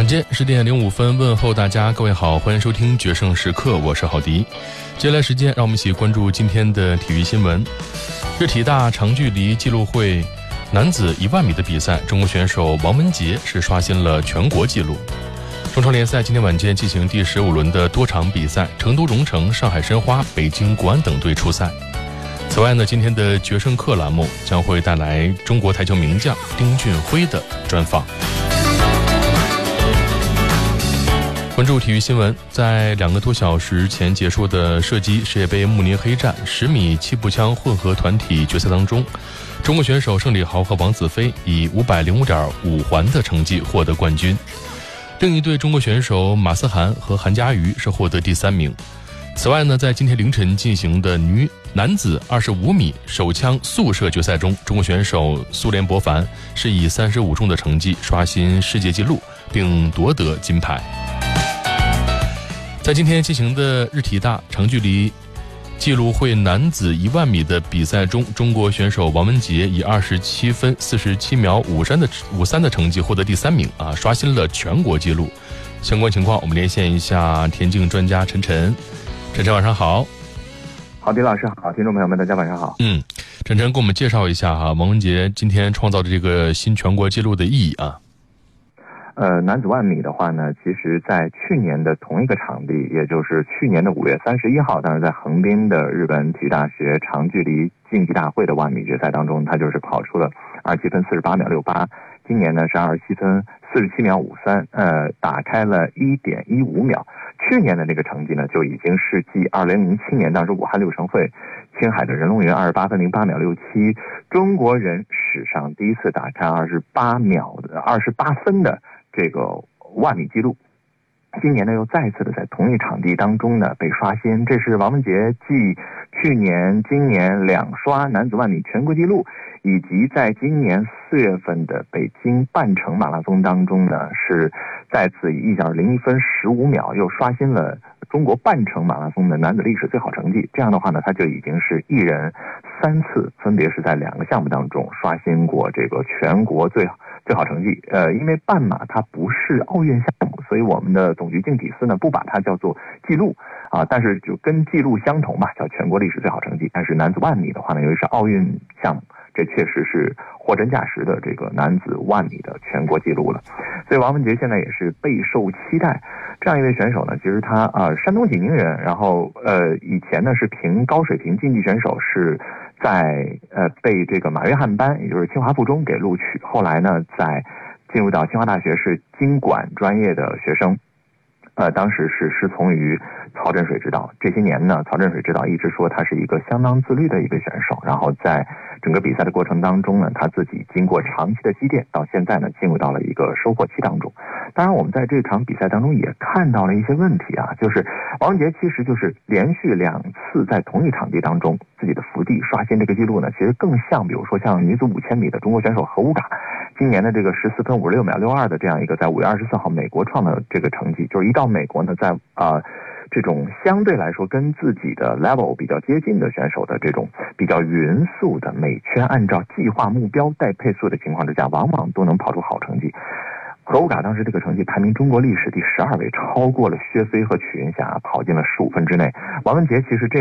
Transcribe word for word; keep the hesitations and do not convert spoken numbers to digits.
间十点零五分，问候大家，各位好，欢迎收听决胜时刻，我是郝迪。接下来时间，让我们一起关注今天的体育新闻。日体大长距离纪录会男子一万米的比赛，中国选手王文杰是刷新了全国纪录。中超联赛今天晚间进行第十五轮的多场比赛，成都蓉城、上海申花、北京国安等队出赛。此外呢，今天的决胜课栏目将会带来中国台球名将丁俊晖的专访。关注体育新闻，在两个多小时前结束的射击世界杯慕尼黑站十米气步枪混合团体决赛当中，中国选手盛礼豪和王子飞以五百零五点五环的成绩获得冠军。另一对中国选手马思涵和韩佳瑜是获得第三名。此外呢，在今天凌晨进行的女男子二十五米手枪速射决赛中，中国选手苏联博凡是以三十五中的成绩刷新世界纪录，并夺得金牌。在今天进行的日体大长距离纪录会男子一万米的比赛中，中国选手王文杰以二十七分四十七秒五三的五三的成绩获得第三名啊，刷新了全国纪录。相关情况，我们连线一下田径专家陈晨。陈晨晚上好。 郝迪老师好，听众朋友们大家晚上好。 嗯，陈晨给我们介绍一下哈、啊，王文杰今天创造的这个新全国纪录的意义啊。 呃，男子万米的话呢，其实在去年的同一个场地，也就是去年的五月三十一号，当时在横滨的日本体育大学长距离竞技大会的万米决赛当中，他就是跑出了二十七分四十八秒六八，今年呢是二十七分四十七秒五三，呃，打开了一点一五秒。去年的那个成绩呢，就已经是继二零零七年当时武汉六城会青海的任龙云二十八分零八秒六七，中国人史上第一次打开二十八秒的二十八分的这个万米纪录。今年呢又再次的在同一场地当中呢被刷新，这是王文杰继去年今年两刷男子万米全国纪录，以及在今年四月份的北京半程马拉松当中呢是再次以一小时零一分十五秒又刷新了中国半程马拉松的男子历史最好成绩。这样的话呢，他就已经是一人三次分别是在两个项目当中刷新过这个全国最好最好成绩。呃，因为半马它不是奥运项目，所以我们的总局竞体司呢不把它叫做记录啊，但是就跟记录相同吧，叫全国历史最好成绩。但是男子万米的话呢，由于是奥运项目，这确实是货真价实的这个男子万米的全国纪录了。所以王文杰现在也是备受期待。这样一位选手呢，其实他啊、呃、山东济宁人，然后呃以前呢是凭高水平竞技选手是在呃被这个马约翰班，也就是清华附中给录取，后来呢在进入到清华大学是经管专业的学生。呃，当时是师从于曹振水指导，这些年呢，曹振水指导一直说他是一个相当自律的一个选手，然后在整个比赛的过程当中呢，他自己经过长期的积淀，到现在呢，进入到了一个收获期当中。当然，我们在这场比赛当中也看到了一些问题啊，就是王文杰其实就是连续两次在同一场地当中自己的伏地刷新这个记录呢，其实更像比如说像女子五千米的中国选手何吴嘎今年的这个十四分五十六秒六二的这样一个在五月二十四号美国创的这个成绩，就是一到美国呢，在啊、呃、这种相对来说跟自己的 level 比较接近的选手的这种比较匀速的每圈按照计划目标带配速的情况之下，往往都能跑出好成绩。何吴嘎当时这个成绩排名中国历史第十二位，超过了薛飞和曲云霞，跑进了十五分之内。王文杰其实这